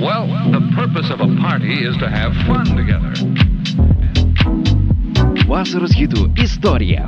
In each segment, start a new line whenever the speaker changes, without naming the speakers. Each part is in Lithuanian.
Well, the purpose of a party is to have fun together.
Vasaros hitų istorija.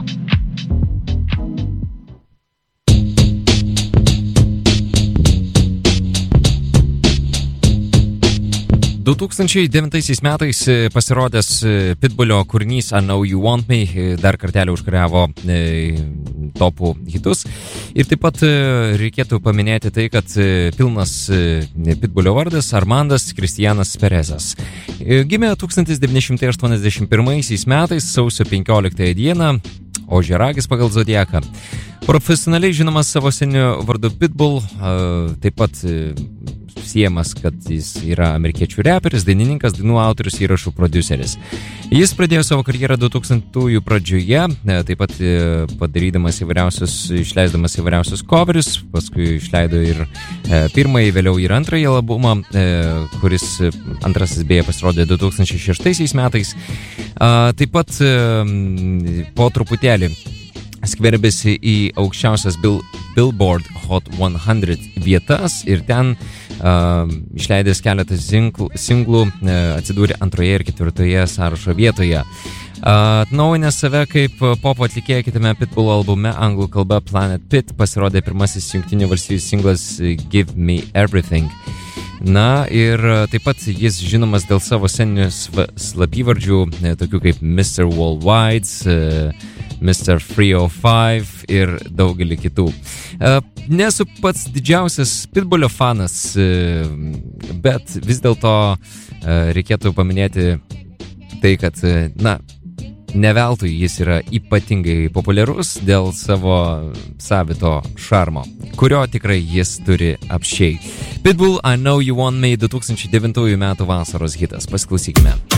Du 2009 metais pasirodęs Pitbullio kūrinys I Know You Want Me dar kartelį užkariavo topų hitus. Ir taip pat reikėtų paminėti tai, kad pilnas Pitbullio vardas Armandas Kristianas Perezas. Gimė 1981 metais sausio 15 dieną, ožiaragis pagal zodiaką. Profesionaliai žinomas savo seniu vardu Pitbull, taip pat siejamas, kad jis yra amerikiečių reperis, dainininkas, dainų autorius, įrašų prodiuseris. Jis pradėjo savo karjerą 2000-ųjų pradžioje, taip pat išleisdamas įvairiausius coverius, paskui išleido ir pirmąjį, vėliau ir antrąjį albumą, kuris antrasis beje pasirodė 2006 metais. Taip pat po truputėlį skverbėsi į aukščiausias Billboard Hot 100 vietas ir ten išleidęs keletą singlų atsidūrė antroje ir ketvirtoje sąrašo vietoje. Atnaujinęs save kaip pop atlikėja kitame Pitbull albume anglų kalba Planet Pit pasirodė pirmasis Jungtinių valstijų singlas Give Me Everything. Na ir taip pat jis žinomas dėl savo sceninių slapyvardžių, tokių kaip Mr. Worldwide, Mr. 305 ir daugelį kitų. Nesu pats didžiausias Pitbullio fanas, bet vis dėlto reikėtų paminėti tai, kad, ne veltui jis yra ypatingai populiarus dėl savo savito šarmo, kurio tikrai jis turi apsčiai. Pitbull I Know You Want Me 2009 metų vasaros hitas. Pasiklausykime.